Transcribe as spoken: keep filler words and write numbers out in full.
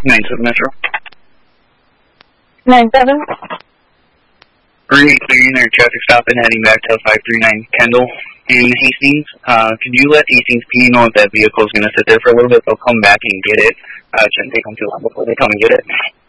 nine seven Metro. nine seven. three eight three in their traffic stop and heading back to five three nine Kendall in Hastings. Uh, could you let Hastings P know if that vehicle is going to sit there for a little bit? They'll come back and get it. Uh, it shouldn't take them too long before they come and get it.